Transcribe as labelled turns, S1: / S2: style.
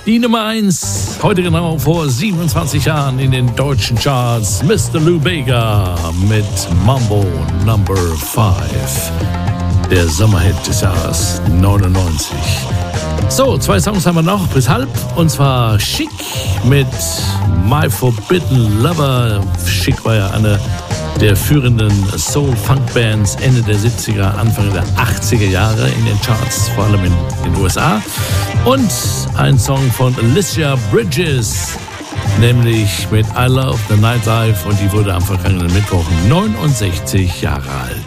S1: Die Nummer 1, heute genau vor 27 Jahren in den deutschen Charts, Mr. Lou Bega mit Mambo Number 5. Der Sommerhit des Jahres 99. So, 2 Songs haben wir noch bis halb. Und zwar Chic mit My Forbidden Lover. Chic war ja eine der führenden Soul-Funk-Bands Ende der 70er, Anfang der 80er Jahre in den Charts, vor allem in den USA. Und ein Song von Alicia Bridges, nämlich mit I Love the Nightlife. Und die wurde am vergangenen Mittwoch 69 Jahre alt.